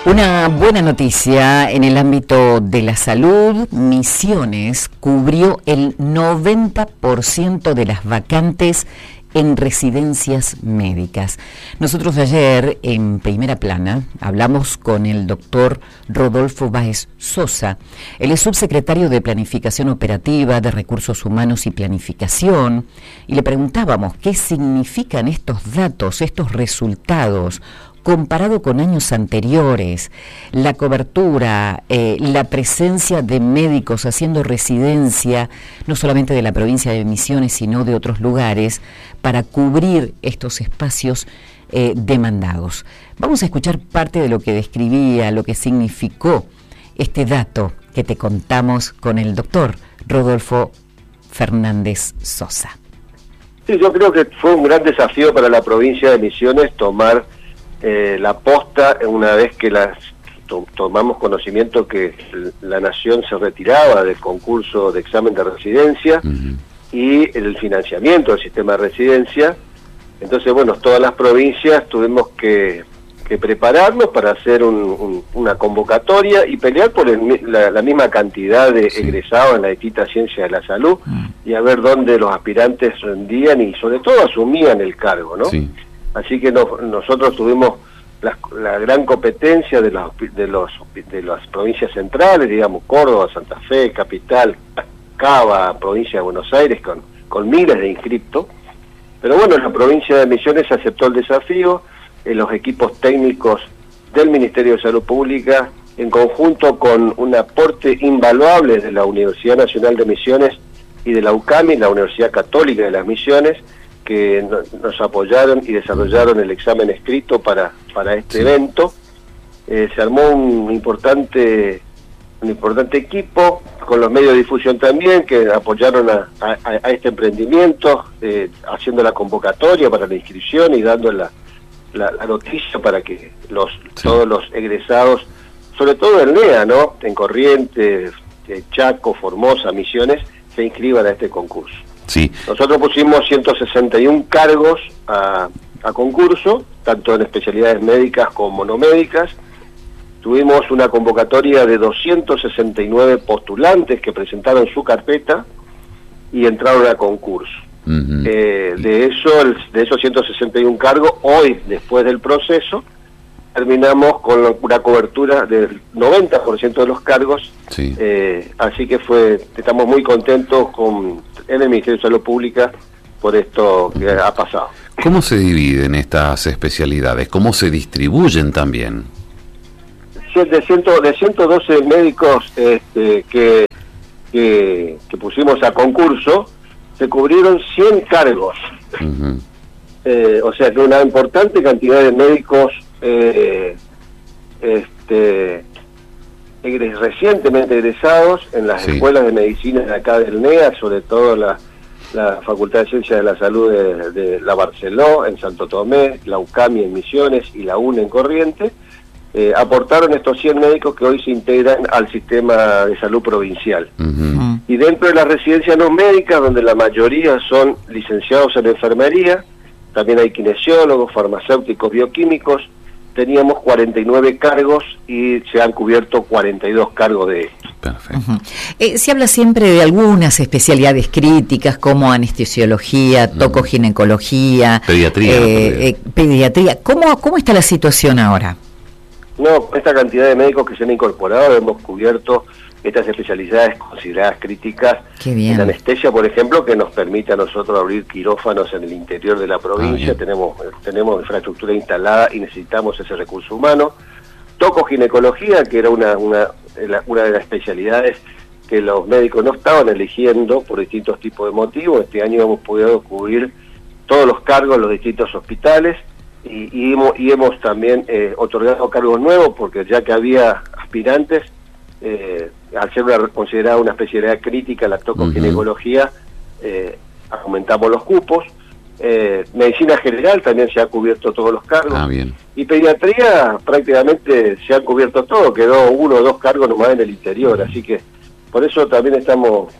Una buena noticia en el ámbito de la salud. Misiones cubrió el 90% de las vacantes en residencias médicas. Nosotros ayer en Primera Plana hablamos con el doctor Rodolfo Báez Sosa. Él es subsecretario de Planificación Operativa, de Recursos Humanos y Planificación, y le preguntábamos qué significan estos datos, estos resultados, comparado con años anteriores, la cobertura, la presencia de médicos haciendo residencia, no solamente de la provincia de Misiones, sino de otros lugares, para cubrir estos espacios demandados. Vamos a escuchar parte de lo que describía, lo que significó este dato que te contamos con el doctor Rodolfo Fernández Sosa. Sí, yo creo que fue un gran desafío para la provincia de Misiones tomar la posta una vez que tomamos conocimiento que la nación se retiraba del concurso de examen de residencia y el financiamiento del sistema de residencia. Entonces, bueno, todas las provincias tuvimos que prepararnos para hacer una convocatoria y pelear por la misma cantidad de egresados en la distintas ciencias de la salud y a ver dónde los aspirantes rendían y sobre todo asumían el cargo, ¿no? Sí. Así que nosotros tuvimos la gran competencia de las provincias centrales, digamos, Córdoba, Santa Fe, Capital, Cava, provincia de Buenos Aires, con miles de inscriptos. Pero bueno, la provincia de Misiones aceptó el desafío, los equipos técnicos del Ministerio de Salud Pública, en conjunto con un aporte invaluable de la Universidad Nacional de Misiones y de la UCAMI, la Universidad Católica de las Misiones, que nos apoyaron y desarrollaron el examen escrito para este evento. Se armó un importante equipo, con los medios de difusión también, que apoyaron a este emprendimiento, haciendo la convocatoria para la inscripción y dando la noticia para que todos los egresados, sobre todo en NEA, ¿no?, en Corrientes, Chaco, Formosa, Misiones, se inscriban a este concurso. Sí. Nosotros pusimos 161 cargos a concurso, tanto en especialidades médicas como no médicas. Tuvimos una convocatoria de 269 postulantes que presentaron su carpeta y entraron a concurso. De esos 161 cargos, hoy, después del proceso, terminamos con una cobertura del 90% de los cargos. Sí. Así que estamos muy contentos en el Ministerio de Salud Pública por esto que ha pasado. ¿Cómo se dividen estas especialidades? ¿Cómo se distribuyen también? De 112 médicos que pusimos a concurso, se cubrieron 100 cargos. O sea que una importante cantidad de médicos recientemente egresados en las escuelas de medicina de acá del NEA, sobre todo la Facultad de Ciencias de la Salud de la Barceló, en Santo Tomé, la UCAMI en Misiones y la UNE en Corrientes, aportaron estos 100 médicos que hoy se integran al sistema de salud provincial. Y dentro de las residencias no médicas, donde la mayoría son licenciados en enfermería, también hay kinesiólogos, farmacéuticos, bioquímicos, teníamos 49 cargos y se han cubierto 42 cargos de estos. Perfecto. Se habla siempre de algunas especialidades críticas como anestesiología, tocoginecología, pediatría. ¿Cómo está la situación ahora? No, esta cantidad de médicos que se han incorporado, hemos cubierto estas especialidades consideradas críticas. En anestesia, por ejemplo, que nos permite a nosotros abrir quirófanos en el interior de la provincia. Tenemos infraestructura instalada y necesitamos ese recurso humano. Tocoginecología, que era una de las especialidades que los médicos no estaban eligiendo por distintos tipos de motivos. Este año hemos podido cubrir todos los cargos en los distintos hospitales y hemos también otorgado cargos nuevos, porque ya que había aspirantes, al ser considerada una especialidad crítica la tocoginecología, aumentamos los cupos. Medicina general también se ha cubierto todos los cargos. Y pediatría prácticamente se han cubierto todo, quedó 1 o 2 cargos nomás en el interior, así que por eso también estamos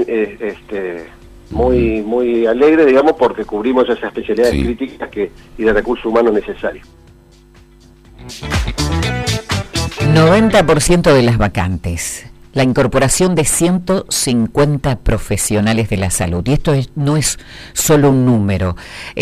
muy alegres, digamos, porque cubrimos esas especialidades críticas y de recursos humanos necesarios. 90% de las vacantes, la incorporación de 150 profesionales de la salud. Y esto no es solo un número.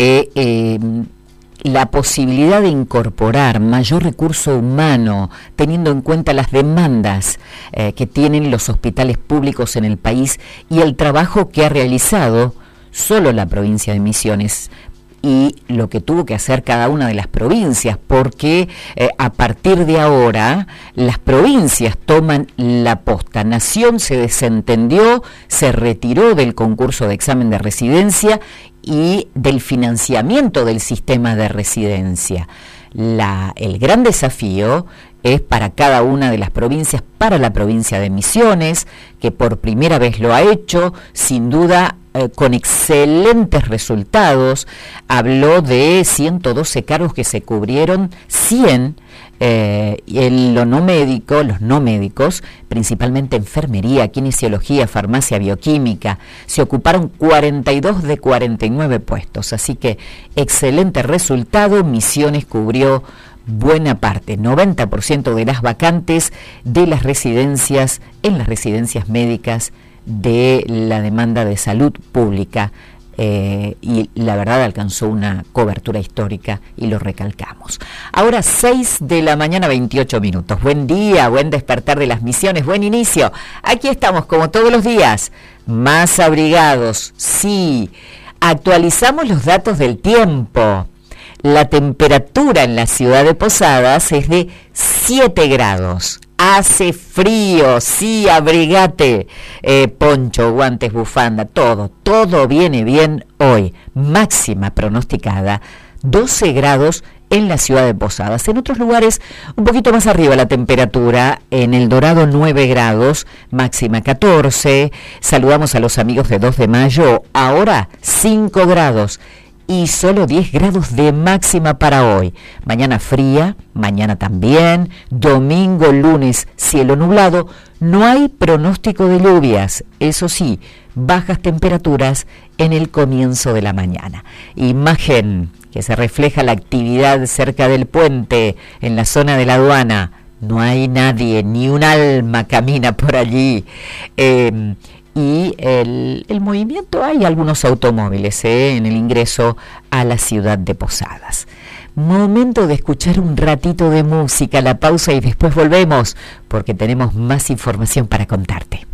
La posibilidad de incorporar mayor recurso humano, teniendo en cuenta las demandas que tienen los hospitales públicos en el país y el trabajo que ha realizado solo la provincia de Misiones y lo que tuvo que hacer cada una de las provincias, porque a partir de ahora las provincias toman la posta. Nación se desentendió, se retiró del concurso de examen de residencia y del financiamiento del sistema de residencia. El gran desafío es para cada una de las provincias, para la provincia de Misiones, que por primera vez lo ha hecho, sin duda con excelentes resultados. Habló de 112 cargos que se cubrieron, 100 en lo no médico, los no médicos, principalmente enfermería, kinesiología, farmacia, bioquímica, se ocuparon 42 de 49 puestos, así que excelente resultado. Misiones cubrió buena parte, 90% de las vacantes de las residencias, en las residencias médicas de la demanda de salud pública, y la verdad alcanzó una cobertura histórica y lo recalcamos. Ahora 6 de la mañana 28 minutos. Buen día, buen despertar de las Misiones, buen inicio. Aquí estamos como todos los días, más abrigados, sí. Actualizamos los datos del tiempo. La temperatura en la ciudad de Posadas es de 7 grados. Hace frío, sí, abrigate, poncho, guantes, bufanda, todo viene bien hoy. Máxima pronosticada, 12 grados en la ciudad de Posadas. En otros lugares, un poquito más arriba la temperatura, en El Dorado 9 grados, máxima 14. Saludamos a los amigos de 2 de mayo, ahora 5 grados. Y solo 10 grados de máxima para hoy. Mañana fría, mañana también, domingo, lunes, cielo nublado. No hay pronóstico de lluvias, eso sí, bajas temperaturas en el comienzo de la mañana. Imagen que se refleja la actividad cerca del puente, en la zona de la aduana. No hay nadie, ni un alma camina por allí. Y el movimiento, hay algunos automóviles en el ingreso a la ciudad de Posadas. Momento de escuchar un ratito de música, la pausa y después volvemos porque tenemos más información para contarte.